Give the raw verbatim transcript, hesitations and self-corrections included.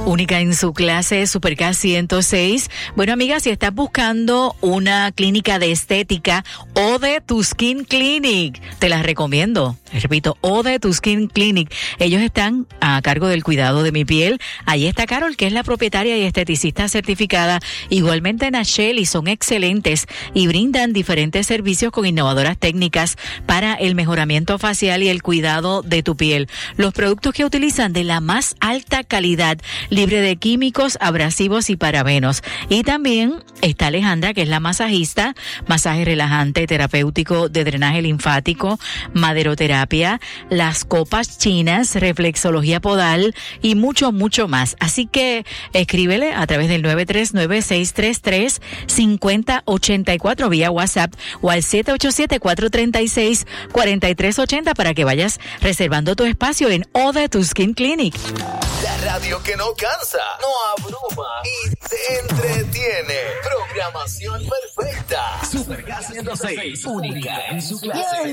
Única en su clase, Super K ciento seis. Bueno, amiga, si estás buscando una clínica de estética, Ode Tu Skin Clinic, te las recomiendo. Repito, Ode Tu Skin Clinic. Ellos están a cargo del cuidado de mi piel. Ahí está Carol, que es la propietaria y esteticista certificada. Igualmente Nacheli, son excelentes y brindan diferentes servicios con innovadoras técnicas para el mejoramiento facial y el cuidado de tu piel. Los productos que utilizan de la más alta calidad, libre de químicos, abrasivos y parabenos. Y también está Alejandra, que es la masajista, masaje relajante, terapéutico de drenaje linfático, maderoterapia, las copas chinas, reflexología podal y mucho, mucho más. Así que escríbele a través del nueve tres nueve, seis tres tres, cinco cero ocho cuatro vía WhatsApp o al siete ocho siete, cuatro tres seis, cuatro tres ocho cero para que vayas reservando tu espacio en Ode Tu Skin Clinic. La radio que no cansa, no abruma y te entretiene. Programación perfecta. Super K ciento seis, única en su clase.